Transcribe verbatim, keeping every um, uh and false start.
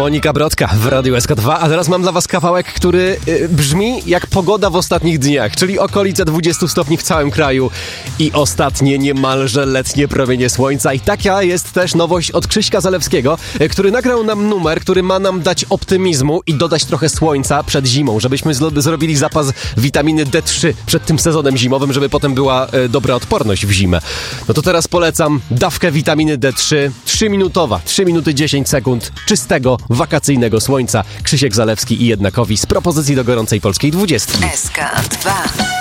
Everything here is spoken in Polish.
Monika Brodka w Radiu S K dwa, a teraz mam dla was kawałek, który y, brzmi jak pogoda w ostatnich dniach, czyli okolice dwudziestu stopni w całym kraju i ostatnie niemalże letnie promienie słońca. I taka jest też nowość od Krzyśka Zalewskiego, y, który nagrał nam numer, który ma nam dać optymizmu i dodać trochę słońca przed zimą, żebyśmy zlo- zrobili zapas witaminy D trzy przed tym sezonem zimowym, żeby potem była y, dobra odporność w zimę. No to teraz polecam dawkę witaminy D trzy, trzyminutowa, trzy minuty dziesięć sekund czystego, wakacyjnego słońca. Krzysiek Zalewski i Jednakowi z propozycji do gorącej polskiej dwudziestki. S K dwa.